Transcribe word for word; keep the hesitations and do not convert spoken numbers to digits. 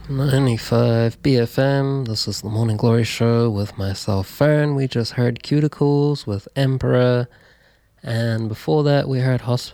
ninety-five B F M, this is the Morning Glory Show with myself, Fern. We just heard Cuticles with Emperor, and before that we heard Hospital